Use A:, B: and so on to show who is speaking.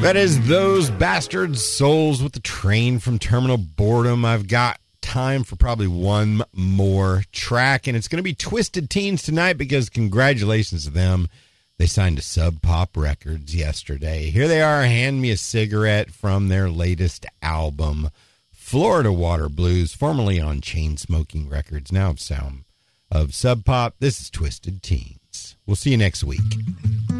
A: That is Those Bastard Souls with the Train from Terminal Boredom. I've got time for probably one more track, and it's going to be Twisted Teens tonight because congratulations to them. They signed to Sub Pop Records yesterday. Here they are, Hand Me a Cigarette from their latest album, Florida Water Blues, formerly on Chain Smoking Records, now of Sound of Sub Pop. This is Twisted Teens. We'll see you next week.